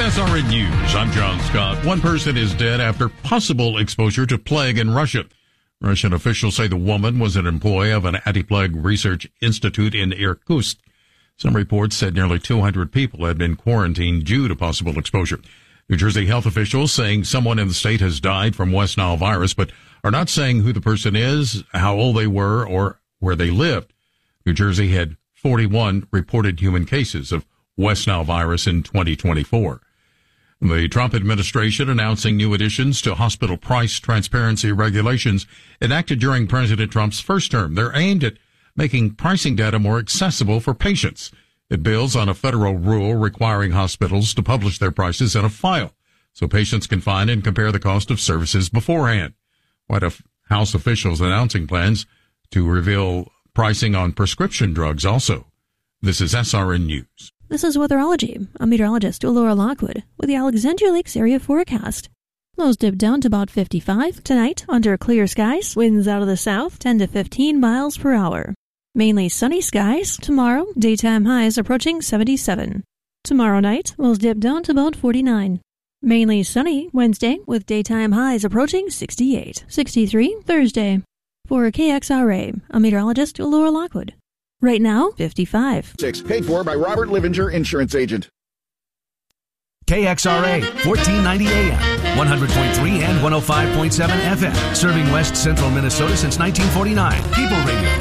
SRN News. I'm John Scott. One person is dead after possible exposure to plague in Russia. Russian officials say the woman was an employee of an anti-plague research institute in Irkutsk. Some reports said nearly 200 people had been quarantined due to possible exposure. New Jersey health officials saying someone in the state has died from West Nile virus, but are not saying who the person is, how old they were, or where they lived. New Jersey had 41 reported human cases of West Nile virus in 2024. The Trump administration announcing new additions to hospital price transparency regulations enacted during President Trump's first term. They're aimed at making pricing data more accessible for patients. It builds on a federal rule requiring hospitals to publish their prices in a file so patients can find and compare the cost of services beforehand. White House officials announcing plans to reveal pricing on prescription drugs also. This is SRN News. This is Weatherology. I'm meteorologist Laura Lockwood with the Alexandria Lakes area forecast. Lows dip down to about 55. Tonight, under clear skies, winds out of the south 10 to 15 miles per hour. Mainly sunny skies. Tomorrow, daytime highs approaching 77. Tomorrow night, lows dip down to about 49. Mainly sunny Wednesday with daytime highs approaching 68. 63 Thursday. For KXRA, I'm meteorologist Laura Lockwood. Right now, 55. Paid for by Robert Livinger, insurance agent. KXRA, 1490 AM, 100.3 and 105.7 FM, serving West Central Minnesota since 1949. People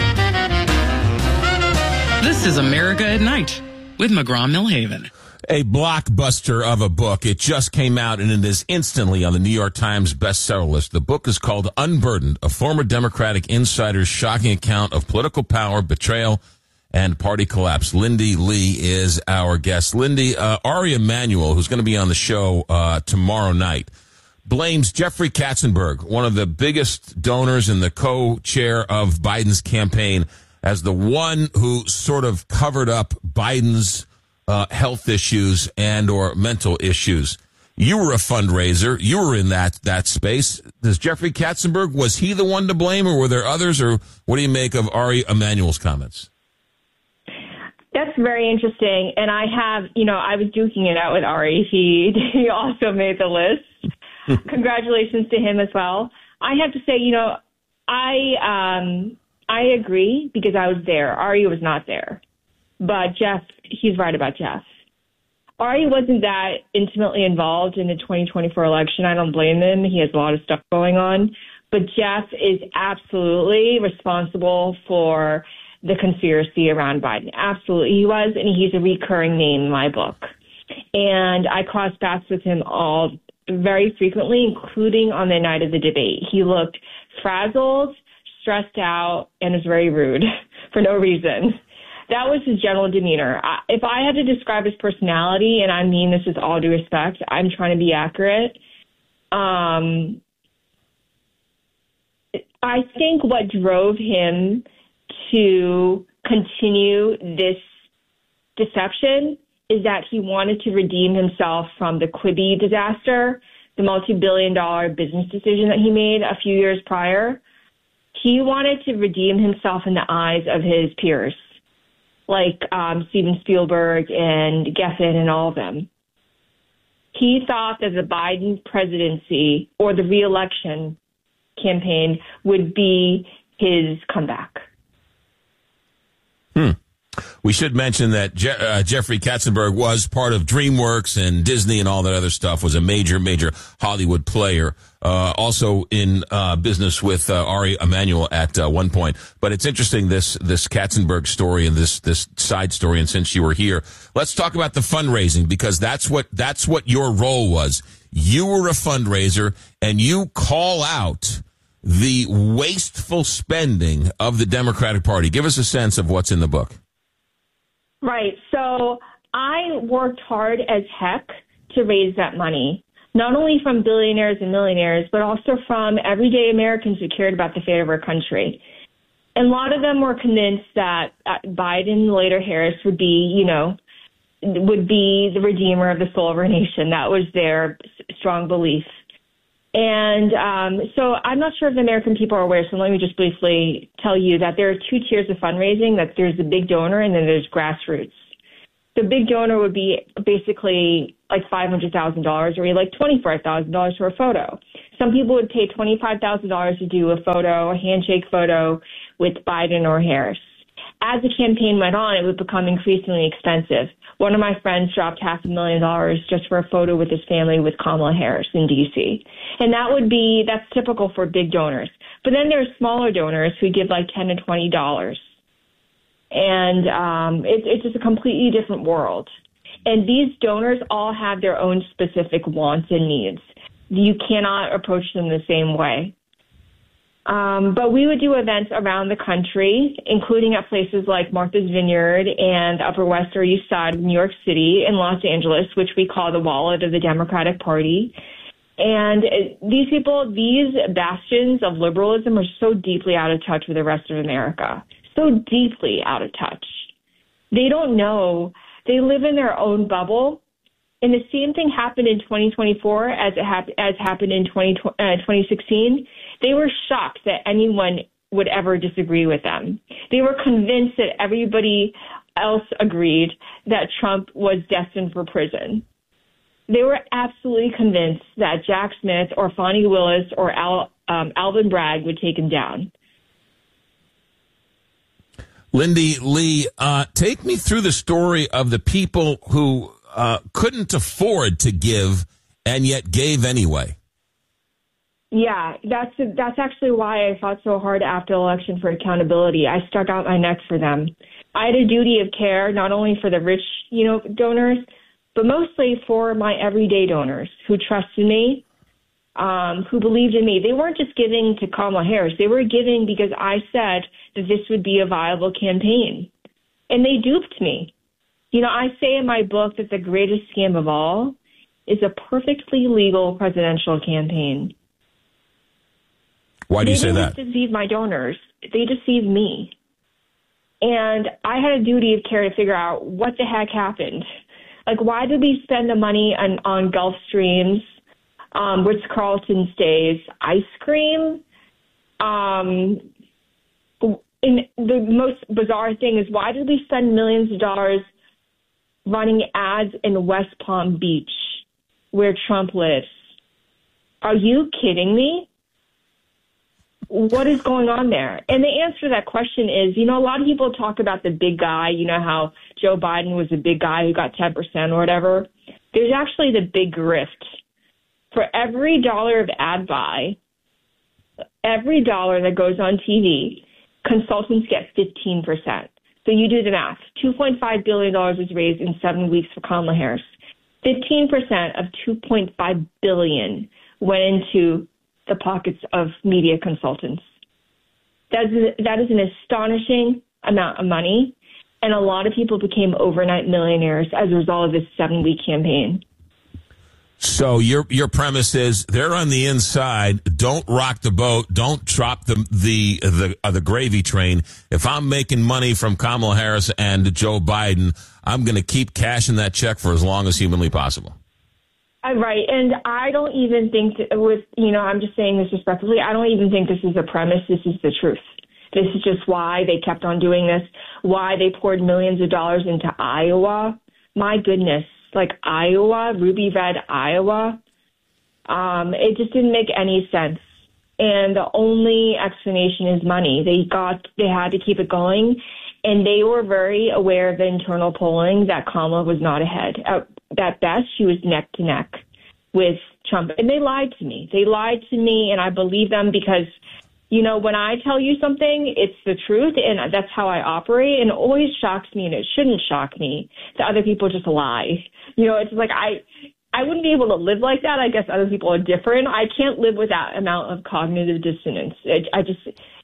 Radio. This is America at Night with McGraw-Millhaven. A blockbuster of a book. It just came out and it is instantly on the New York Times bestseller list. The book is called Unburdened, a former Democratic insider's shocking account of political power, betrayal, and party collapse. Lindy Lee is our guest. Lindy, Ari Emanuel, who's going to be on the show tomorrow night, blames Jeffrey Katzenberg, one of the biggest donors and the co-chair of Biden's campaign, as the one who sort of covered up Biden's health issues and or mental issues. You were a fundraiser. You were in that space. Does Jeffrey Katzenberg, was he the one to blame, or were there others, or what do you make of Ari Emanuel's comments? That's very interesting. And I was duking it out with Ari. He also made the list. Congratulations to him as well. I have to say, I agree because I was there. Ari was not there. But Jeff, he's right about Jeff. Ari wasn't that intimately involved in the 2024 election. I don't blame him. He has a lot of stuff going on. But Jeff is absolutely responsible for the conspiracy around Biden. Absolutely he was, and he's a recurring name in my book. And I crossed paths with him all very frequently, including on the night of the debate. He looked frazzled, stressed out, and was very rude for no reason. That was his general demeanor. If I had to describe his personality, and I mean this with all due respect, I'm trying to be accurate. I think what drove him to continue this deception is that he wanted to redeem himself from the Quibi disaster, the multi-billion-dollar business decision that he made a few years prior. He wanted to redeem himself in the eyes of his peers, like Steven Spielberg and Geffen and all of them. He thought that the Biden presidency or the re-election campaign would be his comeback. We should mention that Jeffrey Katzenberg was part of DreamWorks and Disney and all that other stuff, was a major Hollywood player, also in business with Ari Emanuel at one point. But it's interesting, this Katzenberg story and this side story, and since you were here, let's talk about the fundraising, because that's what your role was. You were a fundraiser, and you call out the wasteful spending of the Democratic Party. Give us a sense of what's in the book. Right. So I worked hard as heck to raise that money, not only from billionaires and millionaires, but also from everyday Americans who cared about the fate of our country. And a lot of them were convinced that Biden, later Harris, would be the redeemer of the soul of our nation. That was their strong belief. And so I'm not sure if the American people are aware, so let me just briefly tell you that there are two tiers of fundraising, that there's the big donor and then there's grassroots. The big donor would be basically like $500,000 or like $24,000 for a photo. Some people would pay $25,000 to do a photo, a handshake photo with Biden or Harris. As the campaign went on, it would become increasingly expensive. One of my friends dropped $500,000 just for a photo with his family with Kamala Harris in D.C. And that's typical for big donors. But then there's smaller donors who give like $10 to $20. And it's just a completely different world. And these donors all have their own specific wants and needs. You cannot approach them the same way. But we would do events around the country, including at places like Martha's Vineyard and Upper West or East Side of New York City and Los Angeles, which we call the wallet of the Democratic Party. And these bastions of liberalism are so deeply out of touch with the rest of America, so deeply out of touch. They don't know. They live in their own bubble. And the same thing happened in 2024 as happened in 2016. They were shocked that anyone would ever disagree with them. They were convinced that everybody else agreed that Trump was destined for prison. They were absolutely convinced that Jack Smith or Fani Willis or Alvin Bragg would take him down. Lindy Lee, take me through the story of the people who couldn't afford to give and yet gave anyway. Yeah, that's actually why I fought so hard after the election for accountability. I stuck out my neck for them. I had a duty of care, not only for the rich, donors, but mostly for my everyday donors who trusted me, who believed in me. They weren't just giving to Kamala Harris. They were giving because I said that this would be a viable campaign. And they duped me. I say in my book that the greatest scam of all is a perfectly legal presidential campaign. Why do you say that? They didn't deceive my donors. They deceived me. And I had a duty of care to figure out what the heck happened. Like, why did we spend the money on Gulfstreams, Ritz-Carlton stays, ice cream? And the most bizarre thing is, why did we spend millions of dollars running ads in West Palm Beach, where Trump lives? Are you kidding me? What is going on there? And the answer to that question is, a lot of people talk about the big guy, how Joe Biden was a big guy who got 10% or whatever. There's actually the big grift. For every dollar of ad buy, every dollar that goes on TV, consultants get 15%. So you do the math. $2.5 billion was raised in 7 weeks for Kamala Harris. 15% of $2.5 billion went into the pockets of media consultants. That is an astonishing amount of money, and a lot of people became overnight millionaires as a result of this 7-week campaign. So your premise is they're on the inside. Don't rock the boat. Don't drop the gravy train. If I'm making money from Kamala Harris and Joe Biden, I'm going to keep cashing that check for as long as humanly possible. Right, and I don't even think I'm just saying this respectfully, I don't even think this is a premise. This is the truth. This is just why they kept on doing this, why they poured millions of dollars into Iowa. My goodness, like Iowa, ruby red Iowa. It just didn't make any sense. And the only explanation is money. They had to keep it going, and they were very aware of the internal polling that Kamala was not ahead. At best, she was neck to neck with Trump. And they lied to me. They lied to me, and I believe them because, when I tell you something, it's the truth, and that's how I operate. And it always shocks me, and it shouldn't shock me, that other people just lie. It's like I wouldn't be able to live like that. I guess other people are different. I can't live with that amount of cognitive dissonance. I just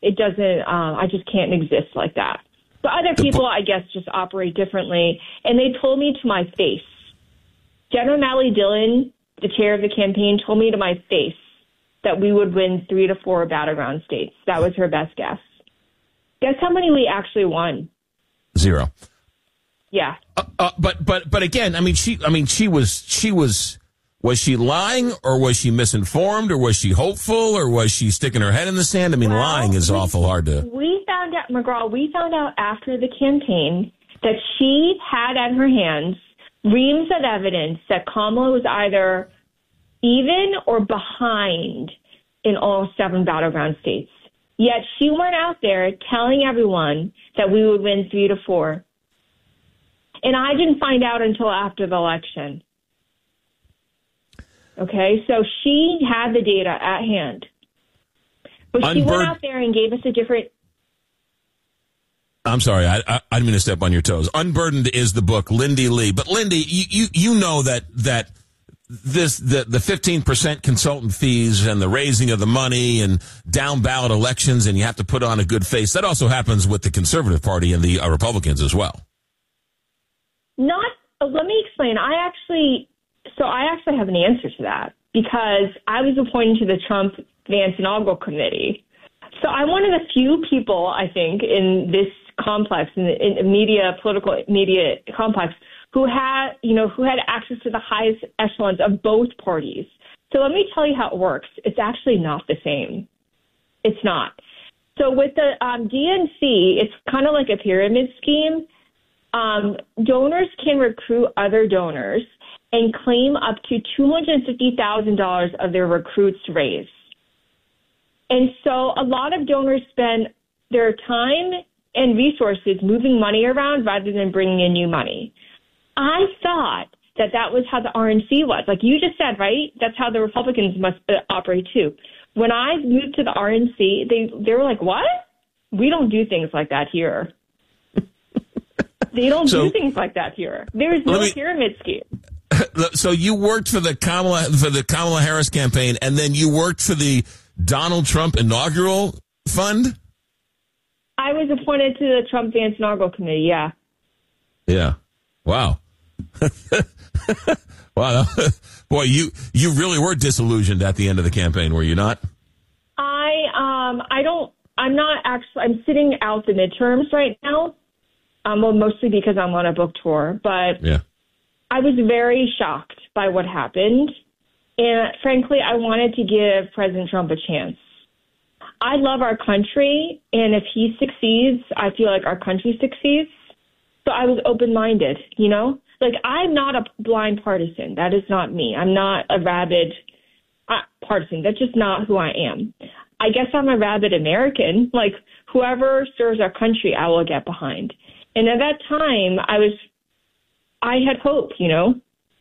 can't exist like that. But other people, I guess, just operate differently. And they told me to my face. General Natalie Dillon, the chair of the campaign, told me to my face that we would win 3 to 4 battleground states. That was her best guess. Guess how many we actually won? 0. Yeah. But again, she was she lying, or was she misinformed, or was she hopeful, or was she sticking her head in the sand? Lying is awful hard to. We found out, McGraw, after the campaign that she had at her hands reams of evidence that Kamala was either even or behind in all 7 battleground states. Yet she went out there telling everyone that we would win 3-4. And I didn't find out until after the election. Okay, so she had the data at hand. But she went out there and gave us a different... I'm sorry, I didn't mean to step on your toes. Unburdened is the book, Lindy Lee. But Lindy, you know that the 15% consultant fees and the raising of the money and down ballot elections, and you have to put on a good face. That also happens with the Conservative Party and the Republicans as well. Let me explain. I actually have an answer to that because I was appointed to the Trump-Vance inaugural committee. So I'm one of the few people, I think, in this complex, in the political media complex, who had access to the highest echelons of both parties. So let me tell you how it works. It's actually not the same. It's not. So with the DNC, it's kind of like a pyramid scheme. Donors can recruit other donors and claim up to $250,000 of their recruits' raise. And so a lot of donors spend their time and resources moving money around rather than bringing in new money. I thought that was how the RNC was. Like you just said, right? That's how the Republicans must operate too. When I moved to the RNC, they were like, what? We don't do things like that here. They don't do things like that here. There is no pyramid scheme. So you worked for the Kamala Harris campaign, and then you worked for the Donald Trump inaugural fund? I was appointed to the Trump-Vance inaugural committee, yeah. Yeah. Wow. Wow. Boy, you really were disillusioned at the end of the campaign, were you not? I'm sitting out the midterms right now. Well, mostly because I'm on a book tour, but yeah. I was very shocked by what happened. And frankly, I wanted to give President Trump a chance. I love our country, and if he succeeds, I feel like our country succeeds. So I was open-minded, you know? Like, I'm not a blind partisan. That is not me. I'm not a rabid partisan. That's just not who I am. I guess I'm a rabid American. Like, whoever serves our country, I will get behind. And at that time, I had hope, you know?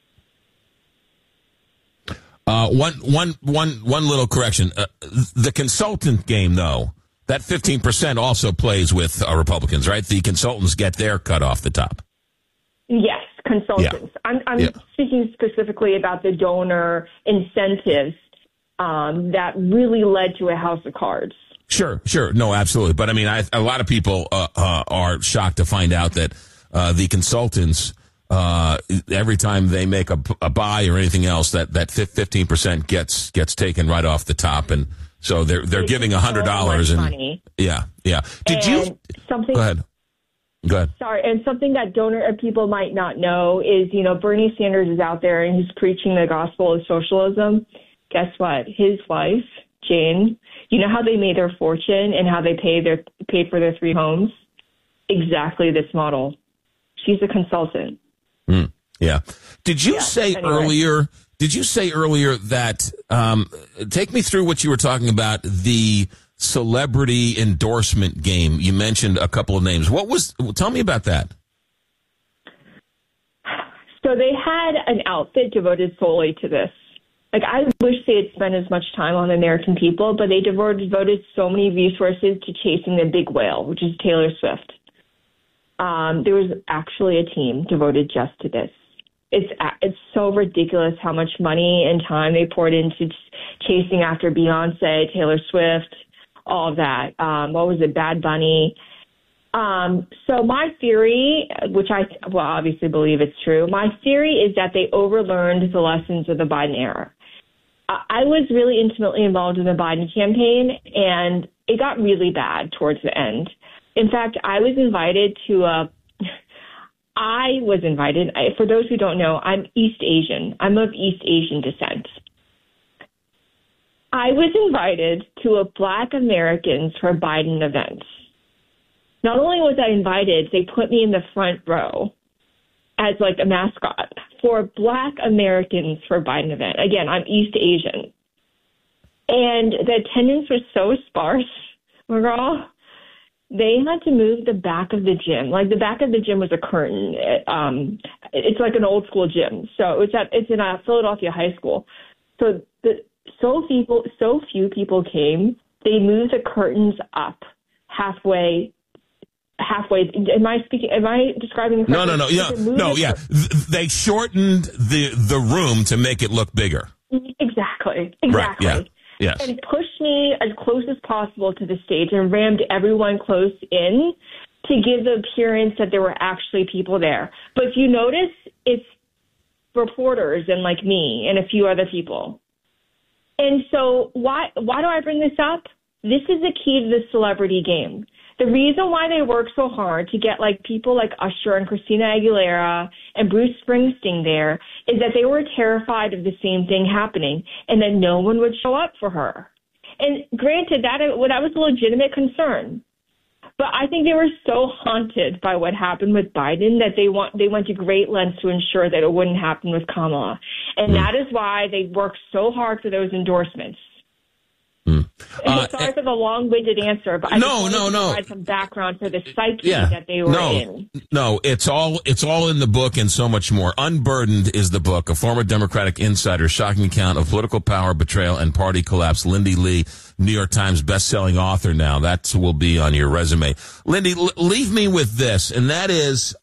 One little correction. The consultant game, though, that 15% also plays with Republicans, right? The consultants get their cut off the top. Yes, consultants. Yeah. I'm speaking specifically about the donor incentives that really led to a house of cards. Sure. No, absolutely. But I mean, a lot of people are shocked to find out that the consultants, every time they make a buy or anything else, that 15% gets taken right off the top, and so they're giving $100 and money. Yeah. Did you? Go ahead. Sorry, and something that donor people might not know is, you know, Bernie Sanders is out there and he's preaching the gospel of socialism. Guess what? His wife, Jane, you know how they made their fortune and how they paid for their 3 homes? Exactly this model. She's a consultant. Yeah. Did you say earlier that, take me through what you were talking about, the celebrity endorsement game? You mentioned a couple of names. Tell me about that. So they had an outfit devoted solely to this. Like, I wish they had spent as much time on the American people, but they devoted so many resources to chasing the big whale, which is Taylor Swift. There was actually a team devoted just to this. It's so ridiculous how much money and time they poured into chasing after Beyonce, Taylor Swift, all of that. What was it, Bad Bunny? So my theory, which I obviously believe it's true, my theory is that they overlearned the lessons of the Biden era. I was really intimately involved in the Biden campaign, and it got really bad towards the end. In fact, I was invited. For those who don't know, I'm East Asian. I'm of East Asian descent. I was invited to a Black Americans for Biden event. Not only was I invited, they put me in the front row. as like a mascot for Black Americans for a Biden event. Again, I'm East Asian. And the attendance was so sparse, McGraw. They had to move the back of the gym. Like, the back of the gym was a curtain. It's like an old school gym. So it's in a Philadelphia high school. So so few people came. They moved the curtains up halfway. Am I describing it correctly? No. Yeah. They shortened the room to make it look bigger. Exactly. Right. Yeah. Yes. And pushed me as close as possible to the stage and rammed everyone close in to give the appearance that there were actually people there. But if you notice, it's reporters and like me and a few other people. And so why do I bring this up? This is the key to the celebrity game. The reason why they work so hard to get like people like Usher and Christina Aguilera and Bruce Springsteen there is that they were terrified of the same thing happening and that no one would show up for her. And granted, that was a legitimate concern. But I think they were so haunted by what happened with Biden that they went to great lengths to ensure that it wouldn't happen with Kamala. And that is why they worked so hard for those endorsements. Sorry for the long-winded answer, but I just wanted to provide some background for the psyche that they were in. No, it's all in the book and so much more. Unburdened is the book, a former Democratic insider's shocking account of political power, betrayal, and party collapse. Lindy Lee, New York Times best-selling author now. That will be on your resume. Lindy, leave me with this, and that is,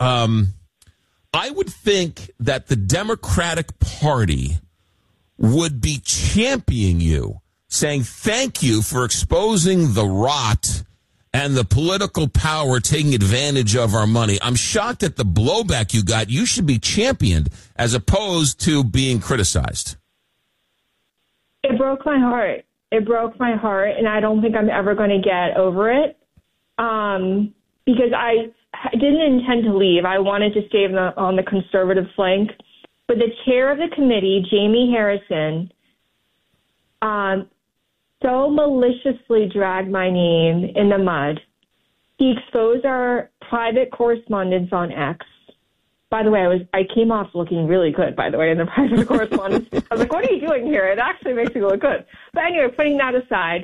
I would think that the Democratic Party would be championing you, saying thank you for exposing the rot and the political power taking advantage of our money. I'm shocked at the blowback you got. You should be championed as opposed to being criticized. It broke my heart. And I don't think I'm ever going to get over it because I didn't intend to leave. I wanted to stay on the conservative flank. But the chair of the committee, Jamie Harrison, so maliciously dragged my name in the mud. He exposed our private correspondence on X. By the way, I came off looking really good, by the way, in the private correspondence. I was like, what are you doing here? It actually makes me look good. But anyway, putting that aside,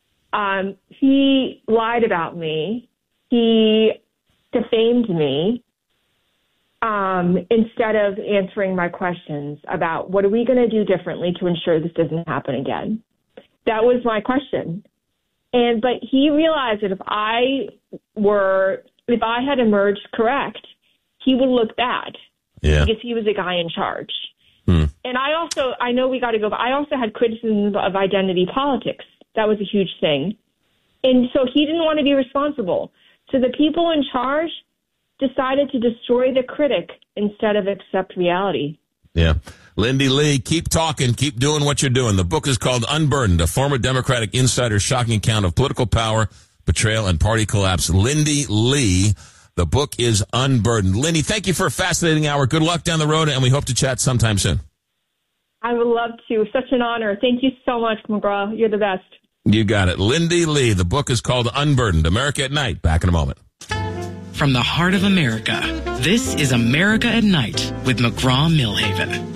he lied about me. He defamed me instead of answering my questions about what are we going to do differently to ensure this doesn't happen again. That was my question. But he realized that if I had emerged correct, he would look bad because he was the guy in charge. And I know we got to go, but I also had criticisms of identity politics. That was a huge thing. And so he didn't want to be responsible. So the people in charge decided to destroy the critic instead of accept reality. Yeah. Lindy Lee, keep talking, keep doing what you're doing. The book is called Unburdened, a former Democratic insider's shocking account of political power, betrayal, and party collapse. Lindy Lee, the book is Unburdened. Lindy, thank you for a fascinating hour. Good luck down the road, and we hope to chat sometime soon. I would love to. Such an honor. Thank you so much, McGraw. You're the best. You got it. Lindy Lee, the book is called Unburdened, America at Night. Back in a moment. From the heart of America, this is America at Night with McGraw-Millhaven.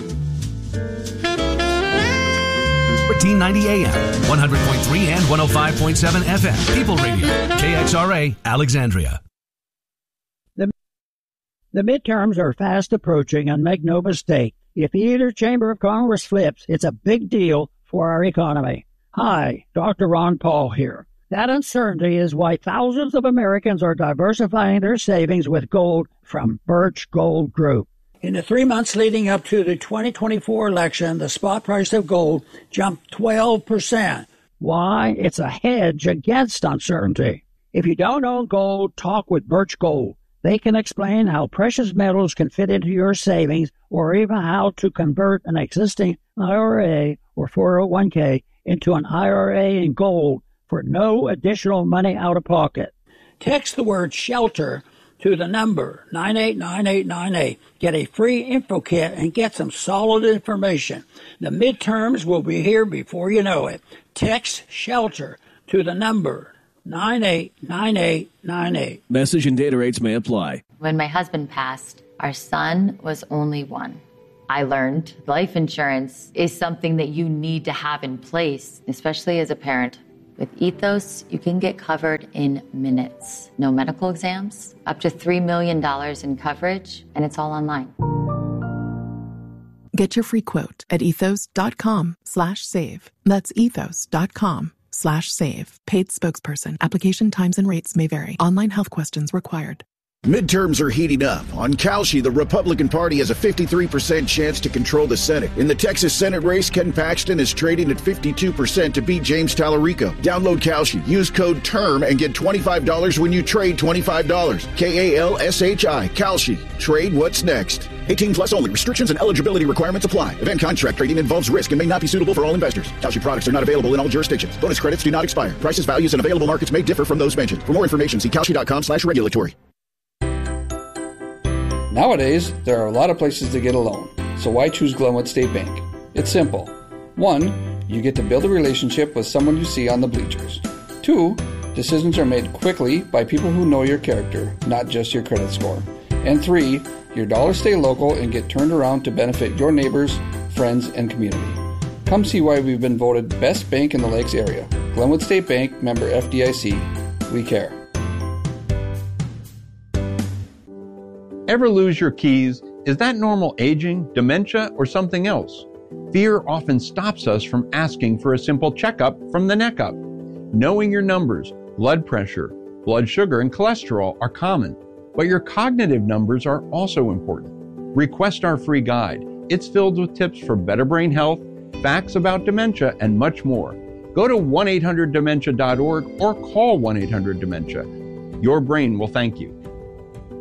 1490 AM, 100.3 and 105.7 FM. People Radio, KXRA, Alexandria. The midterms are fast approaching, and make no mistake, if either chamber of Congress flips, it's a big deal for our economy. Hi, Dr. Ron Paul here. That uncertainty is why thousands of Americans are diversifying their savings with gold from Birch Gold Group. In the 3 months leading up to the 2024 election, the spot price of gold jumped 12%. Why? It's a hedge against uncertainty. If you don't own gold, talk with Birch Gold. They can explain how precious metals can fit into your savings or even how to convert an existing IRA or 401k into an IRA in gold for no additional money out of pocket. Text the word SHELTER to the number 989898. Get a free info kit and get some solid information. The midterms will be here before you know it. Text SHELTER to the number 989898. Message and data rates may apply. When my husband passed, Our son was only 1. I learned life insurance is something that you need to have in place, especially as a parent. With Ethos, you can get covered in minutes. No medical exams, up to $3 million in coverage, and it's all online. Get your free quote at ethos.com/save. That's ethos.com/save. Paid spokesperson. Application times and rates may vary. Online health questions required. Midterms are heating up. On Kalshi, the Republican Party has a 53% chance to control the Senate. In the Texas Senate race, Ken Paxton is trading at 52% to beat James Tallarico. Download Kalshi, use code TERM, and get $25 when you trade $25. KALSHI, Kalshi. Trade what's next. 18 plus only. Restrictions and eligibility requirements apply. Event contract trading involves risk and may not be suitable for all investors. Kalshi products are not available in all jurisdictions. Bonus credits do not expire. Prices, values, and available markets may differ from those mentioned. For more information, see kalshi.com/regulatory. Nowadays, there are a lot of places to get a loan, so why choose Glenwood State Bank? It's simple. 1, you get to build a relationship with someone you see on the bleachers. 2, decisions are made quickly by people who know your character, not just your credit score. And 3, your dollars stay local and get turned around to benefit your neighbors, friends, and community. Come see why we've been voted best bank in the Lakes area. Glenwood State Bank, member FDIC. We care. Ever lose your keys? Is that normal aging, dementia, or something else? Fear often stops us from asking for a simple checkup from the neck up. Knowing your numbers, blood pressure, blood sugar, and cholesterol are common, but your cognitive numbers are also important. Request our free guide. It's filled with tips for better brain health, facts about dementia, and much more. Go to 1-800-DEMENTIA.org or call 1-800-DEMENTIA. Your brain will thank you.